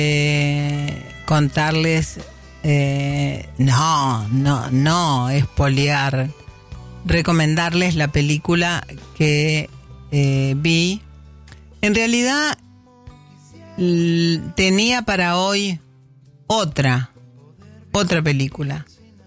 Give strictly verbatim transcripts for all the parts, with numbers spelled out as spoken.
eh, contarles, eh, no, no, no espolear, recomendarles la película que eh, vi. En realidad l- tenía para hoy otra, otra película.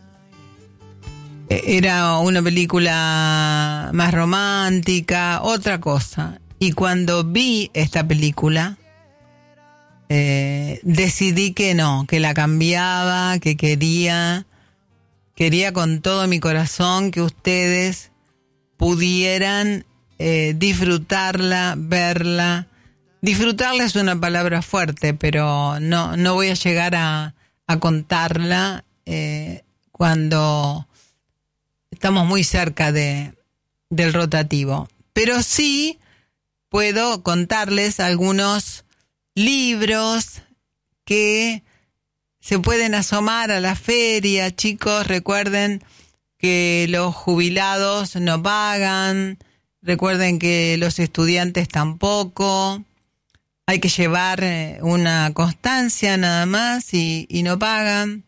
Era una película más romántica, otra cosa. Y cuando vi esta película, eh, decidí que no, que la cambiaba, que quería, quería con todo mi corazón que ustedes pudieran eh, disfrutarla, verla. Disfrutarla es una palabra fuerte, pero no, no voy a llegar a, a contarla eh, cuando estamos muy cerca de, del rotativo. Pero sí puedo contarles algunos libros que se pueden asomar a la feria. Chicos, recuerden que los jubilados no pagan, recuerden que los estudiantes tampoco. Hay que llevar una constancia nada más y, y no pagan.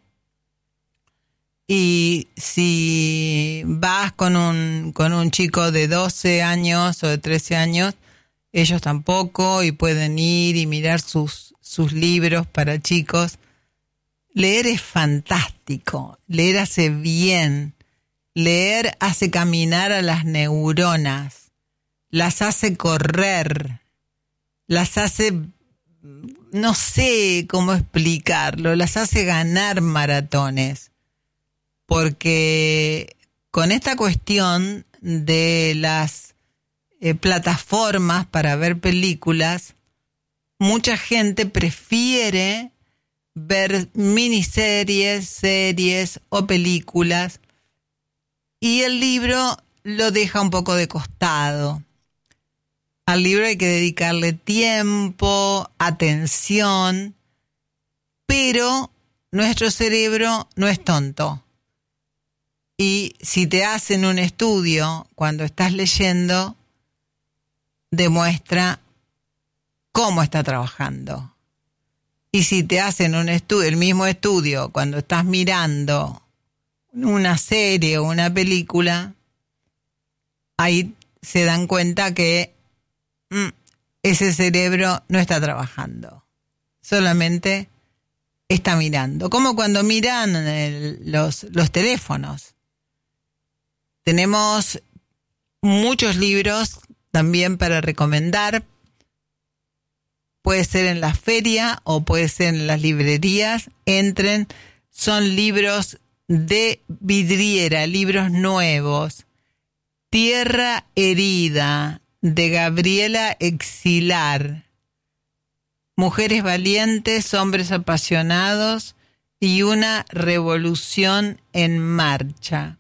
Y si vas con un con un chico de doce años o de trece años, ellos tampoco, y pueden ir y mirar sus, sus libros para chicos. Leer es fantástico, leer hace bien, leer hace caminar a las neuronas, las hace correr, las hace, no sé cómo explicarlo, las hace ganar maratones. Porque con esta cuestión de las eh, plataformas para ver películas, mucha gente prefiere ver miniseries, series o películas, y el libro lo deja un poco de costado. Al libro hay que dedicarle tiempo, atención, pero nuestro cerebro no es tonto. Y si te hacen un estudio cuando estás leyendo, demuestra cómo está trabajando. Y si te hacen un estudio, el mismo estudio cuando estás mirando una serie o una película, ahí se dan cuenta que mm, ese cerebro no está trabajando, solamente está mirando. Como cuando miran el, los, los teléfonos. Tenemos muchos libros también para recomendar. Puede ser en la feria o puede ser en las librerías. Entren, son libros de vidriera, libros nuevos. Tierra herida, de Gabriela Exilar. Mujeres valientes, hombres apasionados y una revolución en marcha.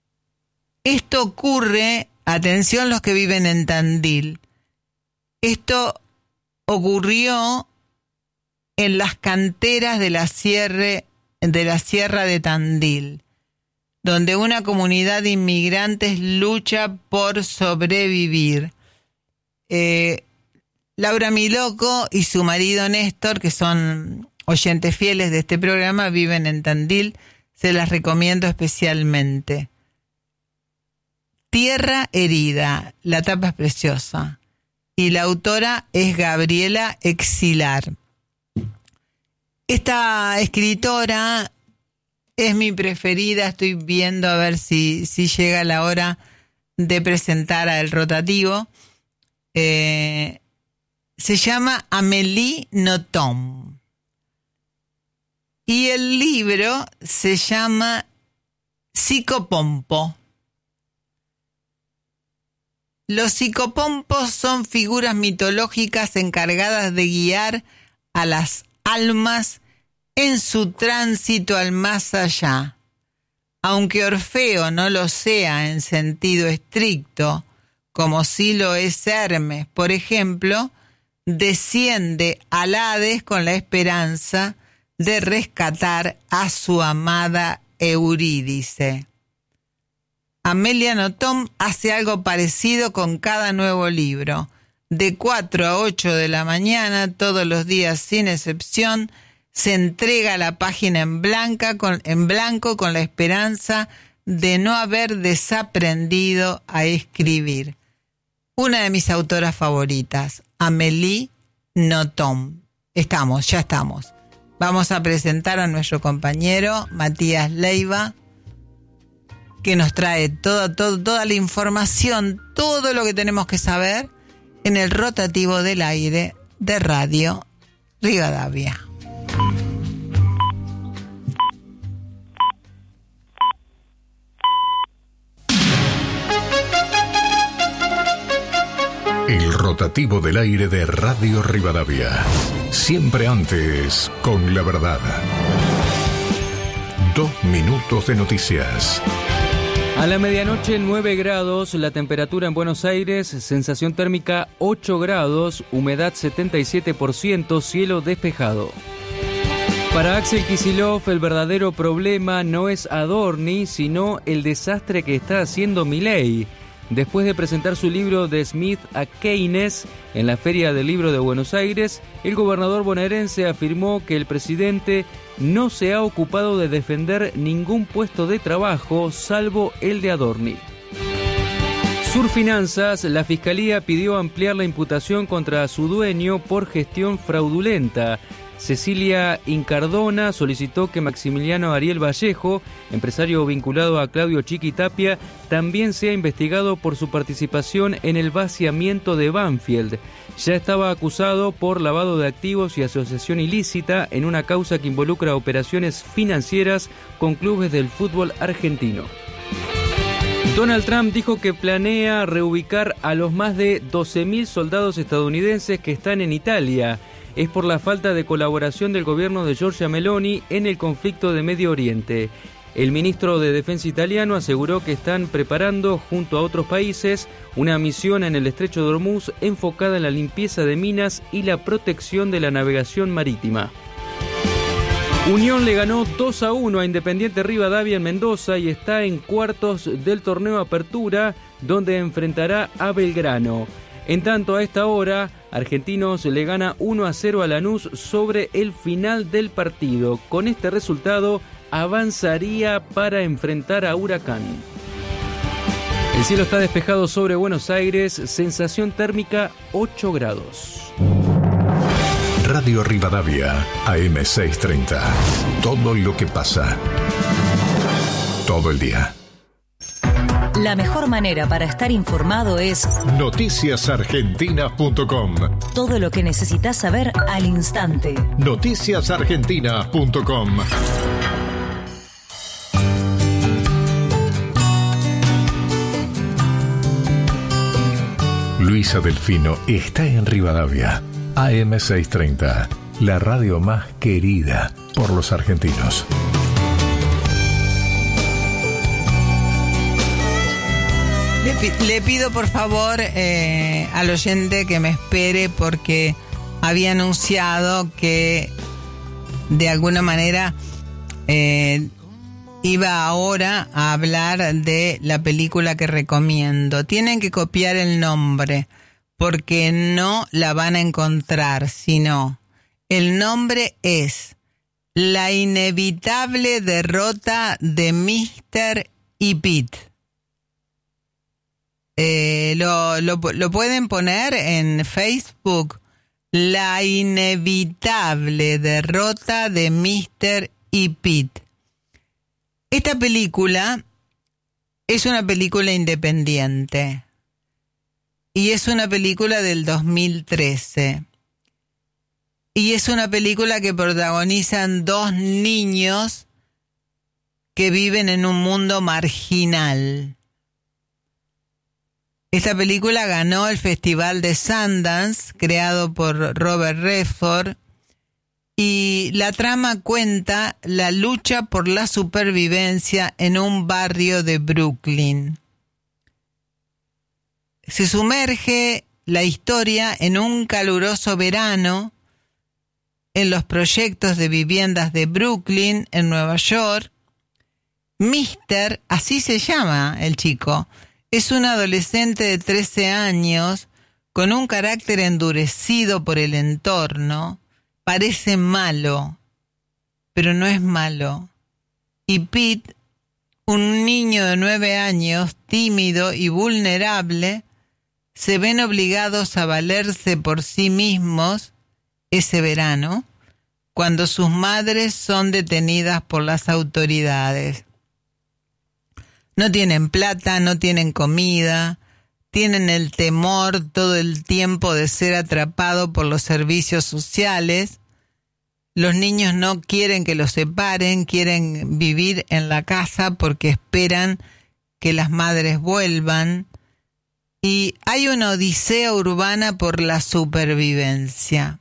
Esto ocurre, atención los que viven en Tandil, esto ocurrió en las canteras de la sierra, de la Sierra de Tandil, donde una comunidad de inmigrantes lucha por sobrevivir. Eh, Laura Miloco y su marido Néstor, que son oyentes fieles de este programa, viven en Tandil, se las recomiendo especialmente. Tierra herida, la tapa es preciosa, y la autora es Gabriela Exilar. Esta escritora es mi preferida, estoy viendo a ver si, si llega la hora de presentar a El Rotativo. Eh, se llama Amélie Nothomb y el libro se llama Psicopompo. Los psicopompos son figuras mitológicas encargadas de guiar a las almas en su tránsito al más allá. Aunque Orfeo no lo sea en sentido estricto, como sí lo es Hermes, por ejemplo, desciende al Hades con la esperanza de rescatar a su amada Eurídice. Amélie Nothomb hace algo parecido con cada nuevo libro. de cuatro a ocho de la mañana, todos los días sin excepción, se entrega la página en, blanca con, en blanco con la esperanza de no haber desaprendido a escribir. Una de mis autoras favoritas, Amélie Nothomb. Estamos, ya estamos. Vamos a presentar a nuestro compañero Matías Leiva, que nos trae todo, todo, toda la información, todo lo que tenemos que saber en el rotativo del aire de Radio Rivadavia. El rotativo del aire de Radio Rivadavia. Siempre antes con la verdad. Dos minutos de noticias. A la medianoche, nueve grados, la temperatura en Buenos Aires, sensación térmica ocho grados, humedad setenta y siete por ciento, cielo despejado. Para Axel Kicillof, el verdadero problema no es Adorni, sino el desastre que está haciendo Milei. Después de presentar su libro De Smith a Keynes en la Feria del Libro de Buenos Aires, el gobernador bonaerense afirmó que el presidente no se ha ocupado de defender ningún puesto de trabajo salvo el de Adorni. Surfinanzas, la Fiscalía pidió ampliar la imputación contra su dueño por gestión fraudulenta. Cecilia Incardona solicitó que Maximiliano Ariel Vallejo, empresario vinculado a Claudio Chiqui Tapia, también sea investigado por su participación en el vaciamiento de Banfield. Ya estaba acusado por lavado de activos y asociación ilícita en una causa que involucra operaciones financieras con clubes del fútbol argentino. Donald Trump dijo que planea reubicar a los más de doce mil soldados estadounidenses que están en Italia. Es por la falta de colaboración del gobierno de Giorgia Meloni en el conflicto de Medio Oriente. El ministro de Defensa italiano aseguró que están preparando, junto a otros países, una misión en el estrecho de Hormuz enfocada en la limpieza de minas y la protección de la navegación marítima. Unión le ganó dos a uno a Independiente Rivadavia en Mendoza y está en cuartos del torneo Apertura, donde enfrentará a Belgrano. En tanto, a esta hora, Argentinos le gana uno a cero a Lanús sobre el final del partido. Con este resultado, avanzaría para enfrentar a Huracán. El cielo está despejado sobre Buenos Aires, sensación térmica ocho grados. Radio Rivadavia, A M seiscientos treinta. Todo lo que pasa. Todo el día. La mejor manera para estar informado es noticias argentinas punto com. Todo lo que necesitas saber al instante. noticias argentinas punto com. Luisa Delfino está en Rivadavia. A M seiscientos treinta, la radio más querida por los argentinos. Le, le pido por favor eh, al oyente que me espere porque había anunciado que de alguna manera eh, iba ahora a hablar de la película que recomiendo. Tienen que copiar el nombre porque no la van a encontrar, sino el nombre es La inevitable derrota de míster y Pete. Eh, lo, lo, lo pueden poner en Facebook, La inevitable derrota de míster y Pete. Esta película es una película independiente y es una película del dos mil trece y es una película que protagonizan dos niños que viven en un mundo marginal. Esta película ganó el Festival de Sundance, creado por Robert Redford, y la trama cuenta la lucha por la supervivencia en un barrio de Brooklyn. Se sumerge la historia en un caluroso verano en los proyectos de viviendas de Brooklyn, en Nueva York. míster, así se llama el chico, es un adolescente de trece años con un carácter endurecido por el entorno, parece malo, pero no es malo. Y Pete, un niño de nueve años, tímido y vulnerable, se ven obligados a valerse por sí mismos ese verano, cuando sus madres son detenidas por las autoridades. No tienen plata, no tienen comida, tienen el temor todo el tiempo de ser atrapados por los servicios sociales. Los niños no quieren que los separen, quieren vivir en la casa porque esperan que las madres vuelvan. Y hay una odisea urbana por la supervivencia.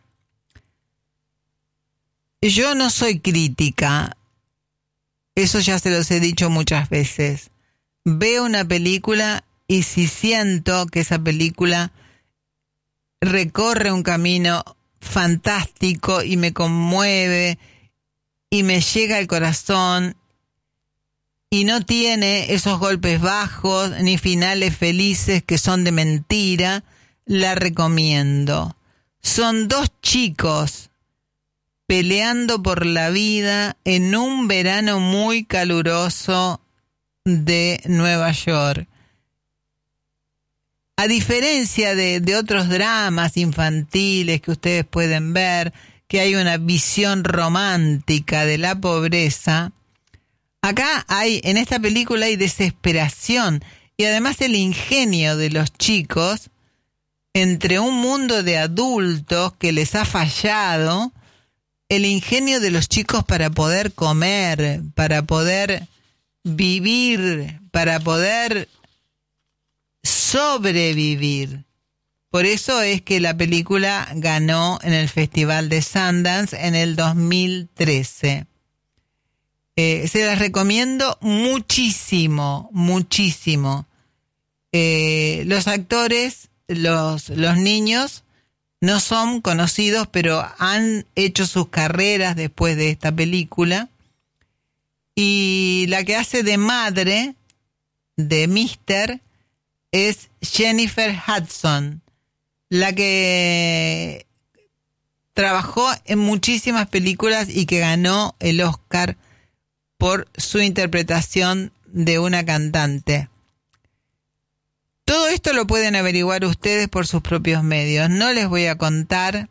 Yo no soy crítica, eso ya se los he dicho muchas veces. Veo una película y si siento que esa película recorre un camino fantástico y me conmueve y me llega al corazón y no tiene esos golpes bajos ni finales felices que son de mentira, la recomiendo. Son dos chicos peleando por la vida en un verano muy caluroso de Nueva York. A diferencia de, de otros dramas infantiles que ustedes pueden ver, que hay una visión romántica de la pobreza, acá hay, en esta película hay desesperación y además el ingenio de los chicos entre un mundo de adultos que les ha fallado, el ingenio de los chicos para poder comer, para poder vivir, para poder sobrevivir. Por eso es que la película ganó en el Festival de Sundance en el dos mil trece. Eh, se las recomiendo muchísimo, muchísimo. Eh, los actores, los, los niños, no son conocidos, pero han hecho sus carreras después de esta película. Y la que hace de madre de Mister es Jennifer Hudson, la que trabajó en muchísimas películas y que ganó el Oscar por su interpretación de una cantante. Todo esto lo pueden averiguar ustedes por sus propios medios. No les voy a contar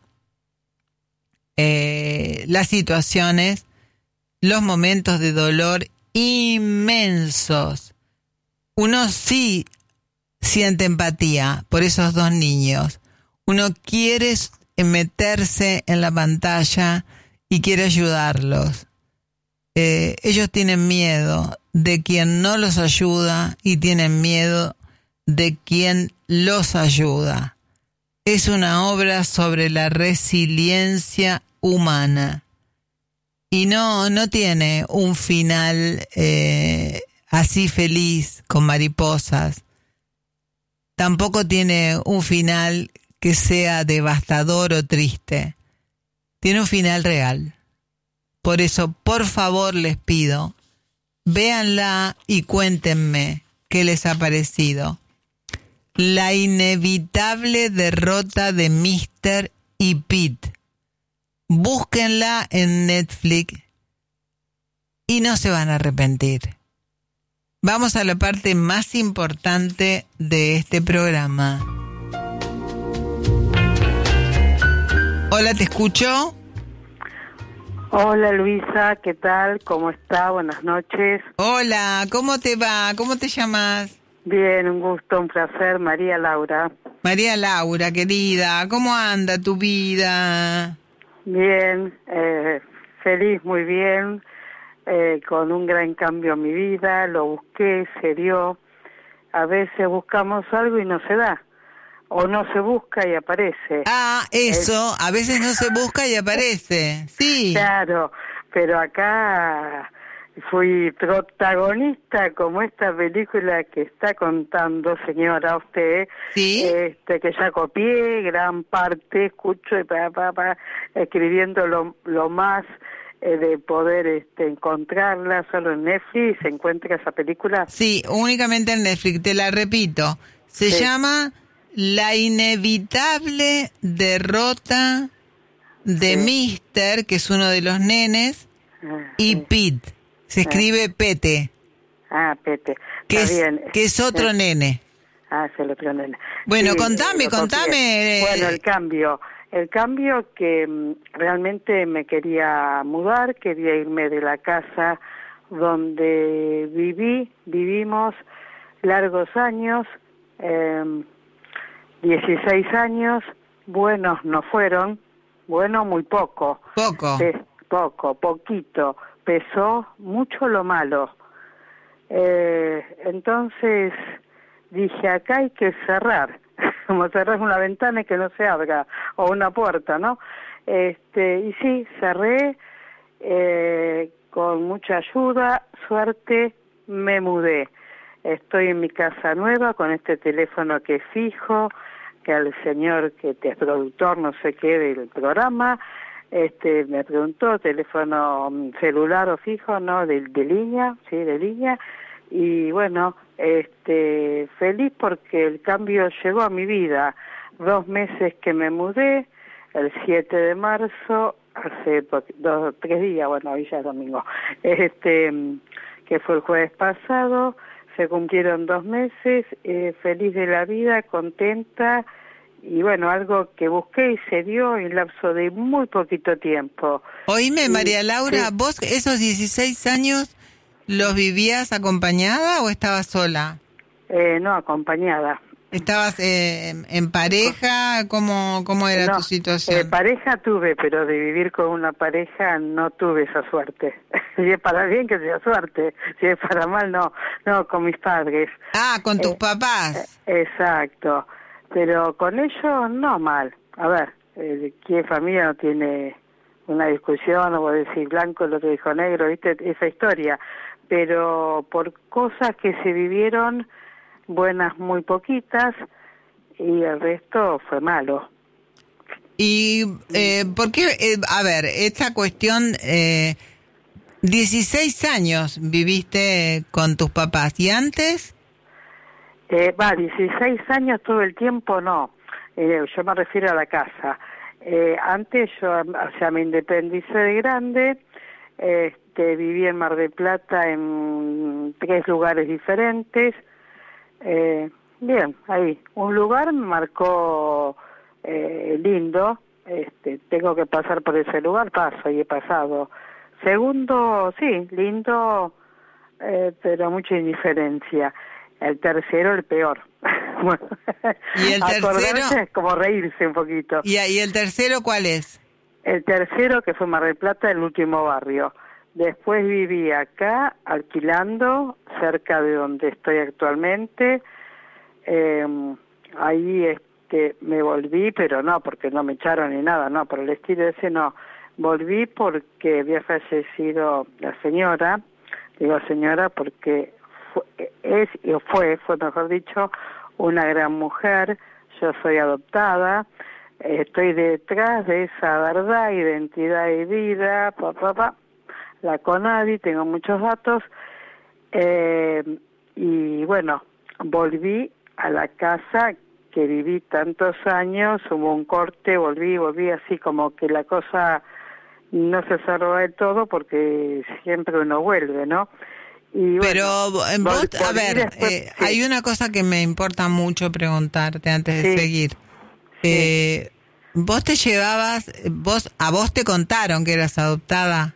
eh, las situaciones, los momentos de dolor inmensos. Uno sí siente empatía por esos dos niños. Uno quiere meterse en la pantalla y quiere ayudarlos. Eh, ellos tienen miedo de quien no los ayuda y tienen miedo de quien los ayuda. Es una obra sobre la resiliencia humana y no, no tiene un final eh, así feliz con mariposas. Tampoco tiene un final que sea devastador o triste. Tiene un final real. Por eso, por favor, les pido, véanla y cuéntenme qué les ha parecido. La inevitable derrota de Mister y Pete. Búsquenla en Netflix y no se van a arrepentir. Vamos a la parte más importante de este programa. Hola, ¿te escucho? Hola Luisa, ¿qué tal? ¿Cómo está? Buenas noches. Hola, ¿cómo te va? ¿Cómo te llamas? Bien, un gusto, un placer, María Laura. María Laura, querida, ¿cómo anda tu vida? Bien, eh, feliz, muy bien, eh, con un gran cambio en mi vida, lo busqué, se dio. A veces buscamos algo y no se da, o no se busca y aparece. Ah, eso, es... a veces no se busca y aparece, sí. Claro, pero acá fui protagonista como esta película que está contando, señora, usted, ¿sí? este, que ya copié gran parte, escucho y pa, pa, pa, escribiendo lo, lo más eh, de poder este, encontrarla solo en Netflix. ¿Se encuentra esa película? Sí, únicamente en Netflix, te la repito. Se sí. llama La inevitable derrota de Sí. Mister, que es uno de los nenes, Ah, y sí. Pete. Se escribe Pete, Ah, Pete. que Está es, bien. que es otro Sí. nene. Ah, se lo nena. Bueno, Sí, contame, lo copié. contame. Bueno, el cambio. El cambio que mm, realmente me quería mudar, quería irme de la casa donde viví, vivimos largos años, eh, dieciséis años, buenos no fueron, bueno muy poco, Poco. Pe- poco, poquito, pesó mucho lo malo. Eh, entonces dije, acá hay que cerrar, como cerrar una ventana y que no se abra, o una puerta, ¿no? Este, y sí, cerré, eh, con mucha ayuda, suerte, me mudé. Estoy en mi casa nueva con este teléfono que es fijo, que al señor que te es productor, no sé qué, del programa, este, me preguntó, teléfono celular o fijo, no, de, de línea, sí, de línea, y bueno, este, feliz porque el cambio llegó a mi vida. Dos meses que me mudé, el siete de marzo, hace po- dos, tres días, bueno, hoy ya es domingo, este, que fue el jueves pasado, se cumplieron dos meses, eh, feliz de la vida, contenta, y bueno, algo que busqué y se dio en lapso de muy poquito tiempo. Oíme, Y- María Laura, sí. ¿vos esos dieciséis años los vivías acompañada o estabas sola? Eh, no, acompañada. ¿Estabas eh, en, en pareja? ¿Cómo, cómo era No, tu situación? eh, pareja tuve, pero de vivir con una pareja no tuve esa suerte. Si es para bien que sea suerte, si es para mal no. No, con mis padres. Ah, con tus Eh, papás. eh, exacto, pero con ellos no mal. A ver, eh, ¿qué familia no tiene una discusión o vos decís blanco, el otro dijo negro, viste esa historia? Pero por cosas que se vivieron, buenas muy poquitas, y el resto fue malo. ¿Y eh, por qué? Eh, a ver, esta cuestión, eh, dieciséis años viviste con tus papás, ¿y antes? Eh, va, dieciséis años todo el tiempo no, eh, yo me refiero a la casa. Eh, antes yo, o sea, me independicé de grande, este, viví en Mar del Plata en tres lugares diferentes. Eh, bien, ahí, un lugar me marcó eh, lindo, este, tengo que pasar por ese lugar, paso y he pasado. Segundo, sí, lindo, eh, pero mucha indiferencia. El tercero, el peor. Bueno, ¿Y el tercero? acordarse es como reírse un poquito. ¿Y, y el tercero cuál es? El tercero, que fue Mar del Plata, el último barrio. Después viví acá, alquilando, cerca de donde estoy actualmente. Eh, ahí este, me volví, pero no, porque no me echaron ni nada, no, por el estilo ese no. Volví porque había fallecido la señora, digo señora porque fue, es, y fue, fue mejor dicho, una gran mujer. Yo soy adoptada, eh, estoy detrás de esa verdad, identidad y vida, pa, pa, pa, la CONADI, tengo muchos datos, eh, y bueno, volví a la casa que viví tantos años, hubo un corte, volví, volví así como que la cosa no se cerró del todo porque siempre uno vuelve, ¿no? Y Pero bueno, vos, vol- a volví ver, después, eh, sí. hay una cosa que me importa mucho preguntarte antes de Sí. seguir. Sí. Eh, ¿Vos te llevabas, vos a vos te contaron que eras adoptada?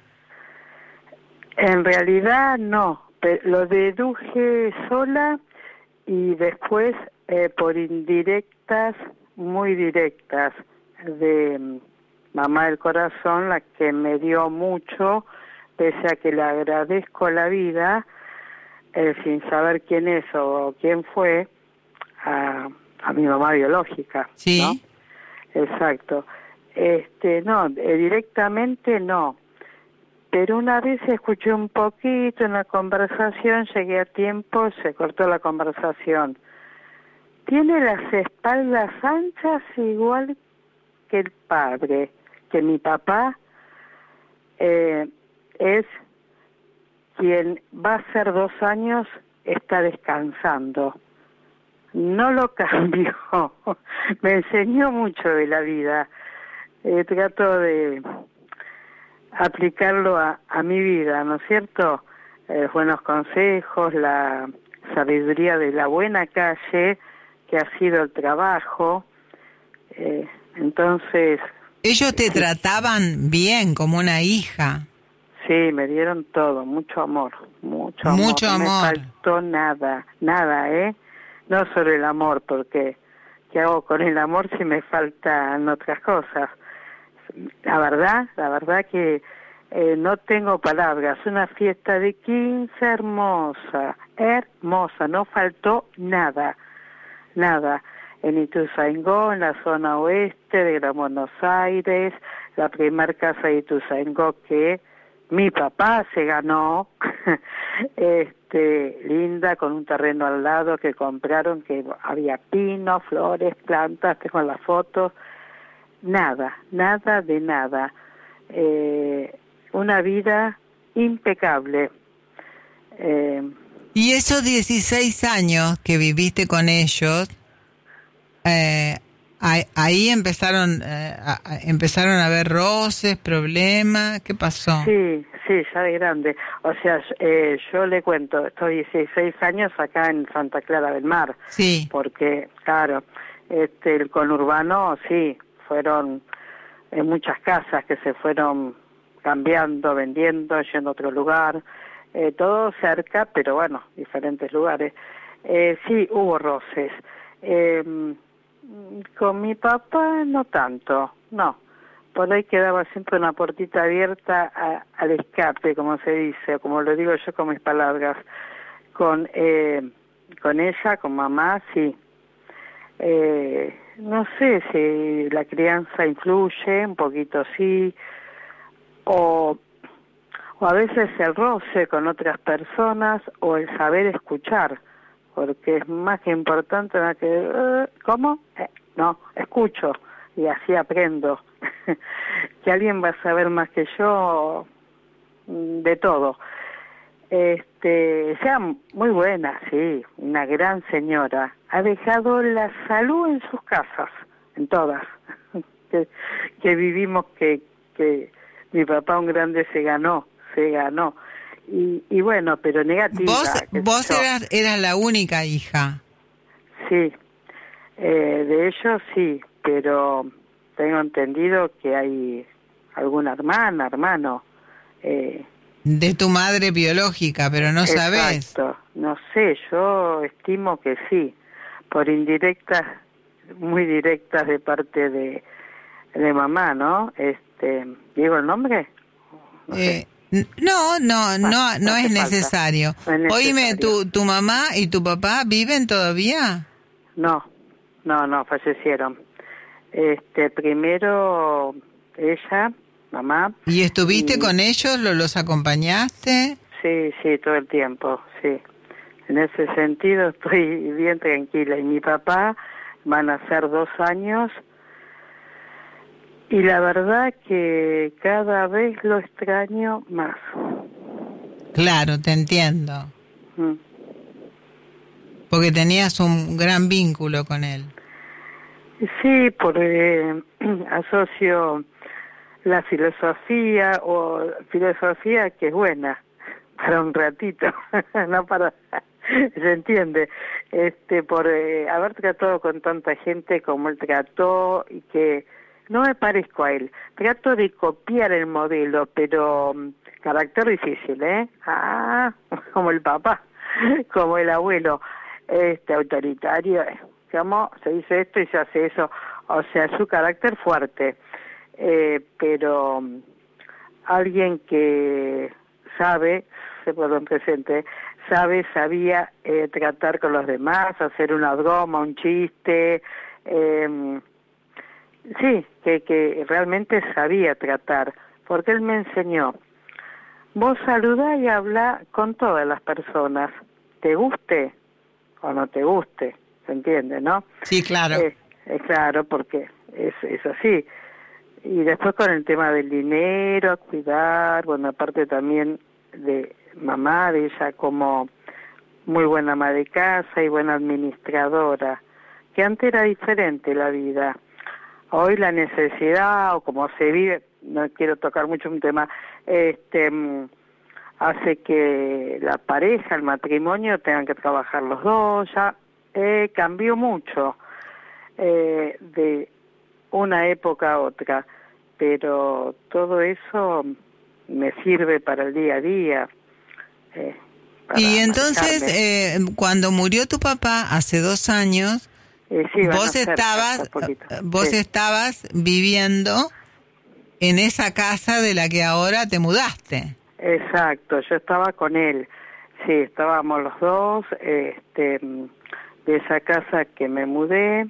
En realidad no, pe- lo deduje sola y después eh, por indirectas, muy directas, de mm, mamá del corazón, la que me dio mucho, pese a que le agradezco la vida, eh, sin saber quién es o quién fue, a, a mi mamá biológica, Sí. ¿no? Exacto. Este, no, eh, directamente no. Pero una vez escuché un poquito en la conversación, llegué a tiempo, se cortó la conversación. Tiene las espaldas anchas igual que el padre, que mi papá eh, es quien va a ser dos años, está descansando. no lo cambió, me enseñó mucho de la vida. Eh, trato de aplicarlo a, a mi vida, ¿no es cierto? Eh, buenos consejos, la sabiduría de la buena calle, que ha sido el trabajo. Eh, entonces... Ellos te sí, trataban bien, como una hija. Sí, me dieron todo, mucho amor, mucho amor. Mucho no amor. me faltó nada, nada, ¿eh? No solo el amor, porque ¿qué hago con el amor si me faltan otras cosas? La verdad, la verdad que eh, no tengo palabras. Una fiesta de quince hermosa, hermosa, no faltó nada, nada. En Ituzaingó, en la zona oeste de Gran Buenos Aires, la primer casa de Ituzaingó que mi papá se ganó, este, linda, con un terreno al lado que compraron, que había pinos, flores, plantas, tengo las fotos, nada, nada de nada. Eh, una vida impecable. Eh, Y esos dieciséis años que viviste con ellos, eh, ahí, ahí empezaron, eh, a, a, empezaron a haber roces, problemas, ¿qué pasó? Sí, sí, ya de grande. O sea, eh, yo le cuento, estoy dieciséis años acá en Santa Clara del Mar. Sí. Porque, claro, este, el conurbano, sí, fueron en muchas casas que se fueron cambiando, vendiendo, yendo a otro lugar, eh, todo cerca, pero bueno, diferentes lugares. Eh, sí, hubo roces. Eh, con mi papá no tanto, no. Por ahí quedaba siempre una puertita abierta a, al escape, como se dice, como lo digo yo con mis palabras. Con, eh, con ella, con mamá, sí. Eh, no sé si la crianza influye, un poquito sí, o, o a veces el roce con otras personas, o el saber escuchar, porque es más que importante, más que, uh, ¿cómo? Eh, no, escucho, y así aprendo. Que alguien va a saber más que yo de todo. Este, sea muy buena, sí, una gran señora. Ha dejado la salud en sus casas, en todas, que, que vivimos, que, que mi papá un grande se ganó, se ganó. Y, y bueno, pero negativa. Vos, vos eras, eras la única hija. Sí, eh, de ellos sí, pero tengo entendido que hay alguna hermana, hermano. Eh, de tu madre biológica, pero no sabés. Exacto, no sé, yo estimo que sí, por indirectas, muy directas de parte de, de mamá, ¿no? Este, ¿digo el nombre? No eh, sé. No, no, no, no, no es necesario. No es necesario. Oíme, ¿tu, ¿tu mamá y tu papá viven todavía? No, no, no, fallecieron. Este, primero ella, mamá. ¿Y estuviste y... con ellos? ¿Lo, ¿Los acompañaste? Sí, sí, todo el tiempo, sí. En ese sentido estoy bien tranquila. Y mi papá van a ser dos años. Y la verdad que cada vez lo extraño más. Claro, te entiendo. Mm. Porque tenías un gran vínculo con él. Sí, porque asocio la filosofía, o filosofía que es buena, para un ratito, no para... se entiende, este por eh, haber tratado con tanta gente como él trató, y que no me parezco a él, trato de copiar el modelo, pero um, carácter difícil, ¿eh? Ah, como el papá, como el abuelo, este autoritario, como se dice esto y se hace eso, o sea, su carácter fuerte, eh, pero um, alguien que sabe, se pone en presente, sabe, sabía eh, tratar con los demás, hacer una broma, un chiste, eh, sí, que, que realmente sabía tratar, porque él me enseñó, vos saludá y habla con todas las personas, te guste o no te guste, ¿se entiende, no? Sí, claro. Eh, eh, claro, porque es, es así. Y después con el tema del dinero, cuidar, bueno, aparte también de mamá, de ella como muy buena ama de casa y buena administradora, que antes era diferente la vida. Hoy la necesidad, o como se vive, no quiero tocar mucho un tema, este hace que la pareja, el matrimonio, tengan que trabajar los dos. Ya eh, cambió mucho eh, de una época a otra, pero todo eso me sirve para el día a día. Eh, y entonces, eh, cuando murió tu papá hace dos años, eh, sí, vos estabas, vos sí. estabas viviendo en esa casa de la que ahora te mudaste. Exacto, yo estaba con él. Sí, estábamos los dos, este, de esa casa que me mudé.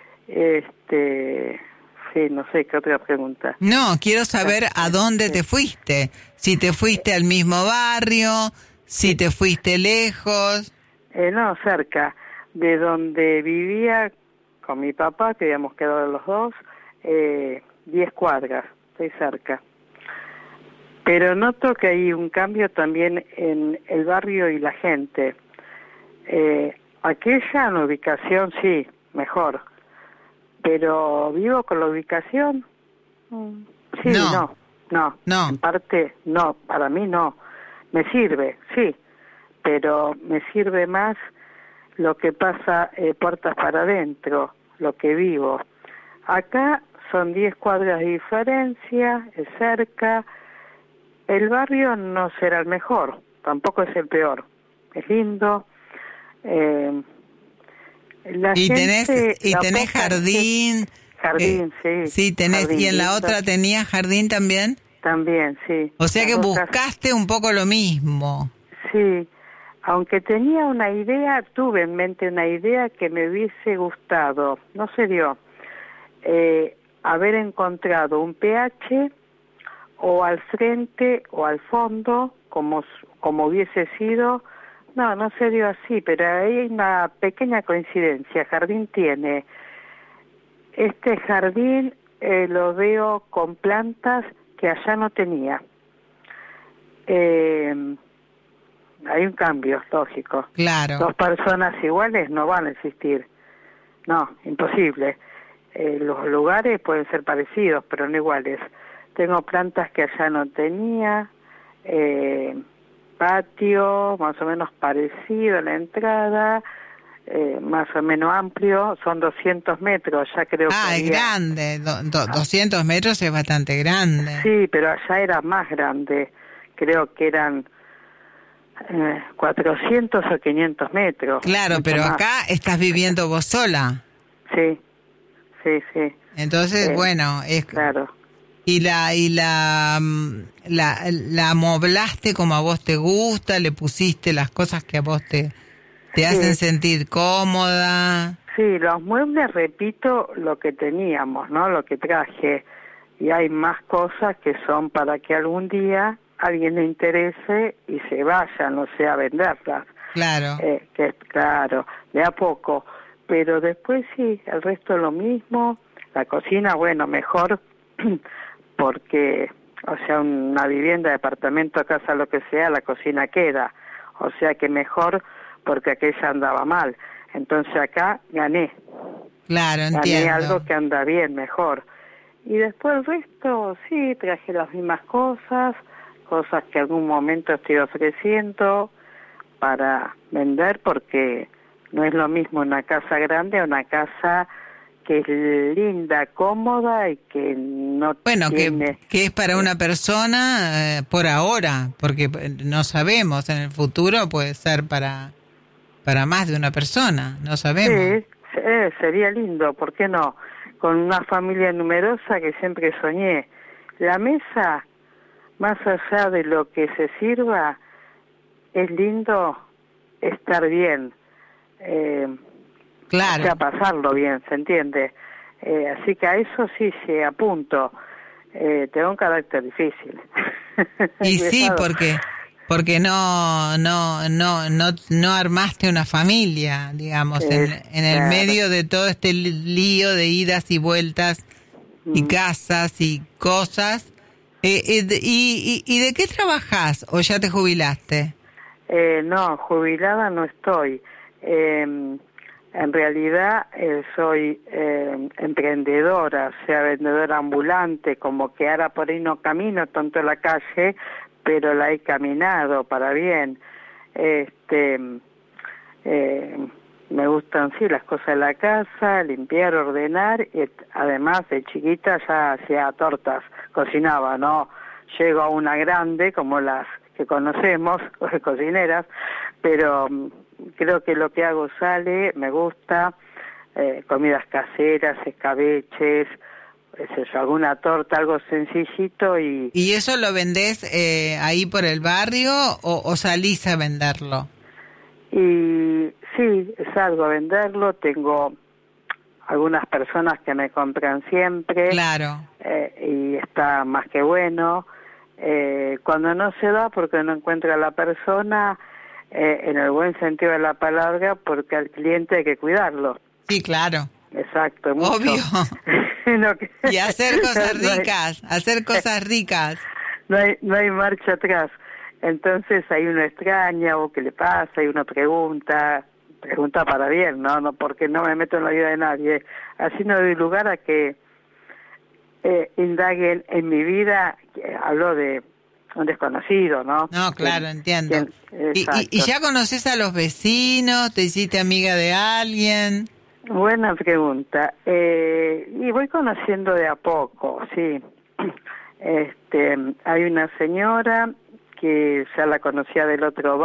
Este, sí, no sé qué otra pregunta. No, quiero saber a dónde sí. te fuiste. Si te fuiste al mismo barrio, si te fuiste lejos. Eh, no, cerca de donde vivía con mi papá, que habíamos quedado los dos, eh, diez cuadras, estoy cerca. Pero noto que hay un cambio también en el barrio y la gente. Eh, aquella en ubicación sí, mejor. Pero vivo con la ubicación, sí, no. no, no, no. En parte no, para mí no. Me sirve, sí, pero me sirve más lo que pasa eh, puertas para adentro, lo que vivo. Acá son diez cuadras de diferencia, es cerca. El barrio no será el mejor, tampoco es el peor. Es lindo. Eh, la y gente, tenés, y la tenés jardín. Jardín, eh, sí. Sí, tenés. Jardín, ¿Y en la lindo. otra tenías jardín también? También, sí. O sea Las que dos buscaste un poco lo mismo. Sí, aunque tenía una idea, tuve en mente una idea que me hubiese gustado, no se dio, eh, haber encontrado un P H o al frente o al fondo, como, como hubiese sido. No, no se dio así, pero hay una pequeña coincidencia. Jardín tiene, este jardín eh, lo veo con plantas que allá no tenía. Eh, hay un cambio, lógico. Claro. Dos personas iguales no van a existir. No, imposible. Eh, los lugares pueden ser parecidos, pero no iguales. Tengo plantas que allá no tenía, eh, patio más o menos parecido a la entrada, eh, más o menos amplio, son doscientos metros, ya creo ah, que... Ah, es grande, do, do, doscientos metros es bastante grande. Sí, pero allá era más grande, creo que eran eh, cuatrocientos o quinientos metros. Claro, pero más. Acá estás viviendo vos sola. Sí, sí, sí. Entonces, eh, bueno, es... Claro. Y la y la, la la amoblaste como a vos te gusta, le pusiste las cosas que a vos te te sí. hacen sentir cómoda. Sí, los muebles, repito, lo que teníamos, ¿no? Lo que traje. Y hay más cosas que son para que algún día alguien le interese y se vaya, no sea a venderlas. Claro. Eh, que claro, de a poco. Pero después sí, el resto es lo mismo. La cocina, bueno, mejor... porque, o sea, una vivienda, departamento, casa, lo que sea, la cocina queda. O sea que mejor porque aquella andaba mal. Entonces acá gané. Claro, entiendo. Gané algo que anda bien, mejor. Y después el resto, sí, traje las mismas cosas, cosas que algún momento estoy ofreciendo para vender, porque no es lo mismo una casa grande o una casa... que es linda, cómoda y que no bueno, tiene... que, que es para una persona eh, por ahora, porque no sabemos, en el futuro puede ser para para más de una persona, no sabemos. Sí, eh, sería lindo, ¿por qué no? Con una familia numerosa que siempre soñé. La mesa, más allá de lo que se sirva, es lindo estar bien. Eh, Claro. O sea, pasarlo bien, ¿se entiende? Eh, así que a eso sí se apunto. Eh, tengo un carácter difícil. Y sí, porque porque no no no no no armaste una familia, digamos, es, en, en el claro. medio de todo este lío de idas y vueltas mm. y casas y cosas. Eh, eh, y, y, ¿Y de qué trabajás o ya te jubilaste? Eh, no, jubilada no estoy. Eh, en realidad eh, soy eh, emprendedora, o sea, vendedora ambulante, como que ahora por ahí no camino tanto en la calle, pero la he caminado para bien. Este, eh, me gustan, sí, las cosas de la casa, limpiar, ordenar, y además de chiquita ya hacía tortas, cocinaba, ¿no? Llego a una grande, como las que conocemos, cocineras, pero creo que lo que hago sale, me gusta, eh, comidas caseras, escabeches, es alguna torta, algo sencillito y... ¿Y eso lo vendés eh, ahí por el barrio o, o salís a venderlo? Y sí, salgo a venderlo, tengo algunas personas que me compran siempre. Claro. Eh, y está más que bueno. Eh, cuando no se da porque no encuentra a la persona, eh, en el buen sentido de la palabra, porque al cliente hay que cuidarlo. Sí, claro. Exacto, mucho. Obvio. No, que... Y hacer cosas no hay... ricas, hacer cosas ricas. No hay, no hay marcha atrás. Entonces ahí uno extraña o qué le pasa y uno pregunta, pregunta para bien, ¿no? No, porque no me meto en la vida de nadie. Así no doy lugar a que eh, indaguen en mi vida. Hablo de un desconocido, ¿no? No, claro, ¿Quién, entiendo. quién? ¿Y, y, ¿Y ya conoces a los vecinos? ¿Te hiciste amiga de alguien? Buena pregunta. Eh, y voy conociendo de a poco, sí. Este, hay una señora que ya la conocía del otro